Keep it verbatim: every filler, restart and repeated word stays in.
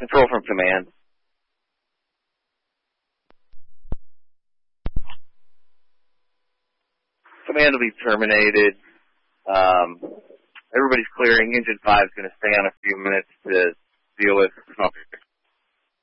Control from command. Command will be terminated. Um, everybody's clearing. Engine five is going to stay on a few minutes to deal with